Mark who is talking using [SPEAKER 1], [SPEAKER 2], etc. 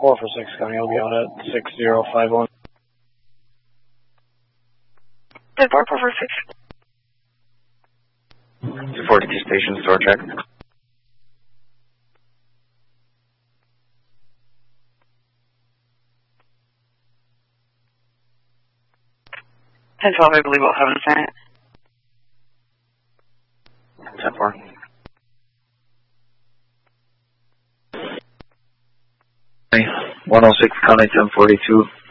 [SPEAKER 1] 446 County, I'll be out at 6051.
[SPEAKER 2] 446.
[SPEAKER 3] 242 station, store check.
[SPEAKER 2] 10-12, I believe we'll have in Senate.
[SPEAKER 3] 10-4. Hey, 106 County 1042.